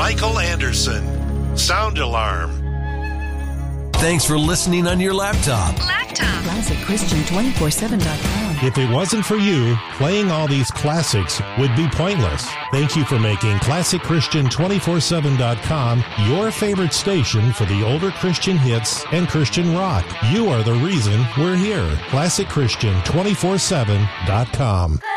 Michael Anderson. Sound alarm. Thanks for listening on your laptop. ClassicChristian247.com. If it wasn't for you, playing all these classics would be pointless. Thank you for making ClassicChristian247.com your favorite station for the older Christian hits and Christian rock. You are the reason we're here. ClassicChristian247.com.